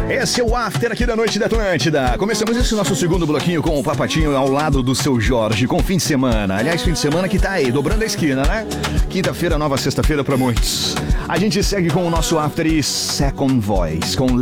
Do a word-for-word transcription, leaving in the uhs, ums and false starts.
Esse é o After aqui da Noite da Atlântida. Começamos esse nosso segundo bloquinho com o Papatinho ao lado do seu Jorge, com fim de semana. Aliás, fim de semana que tá aí, dobrando a esquina, né? Quinta-feira, nova sexta-feira pra muitos. A gente segue com o nosso After e Second Voice, com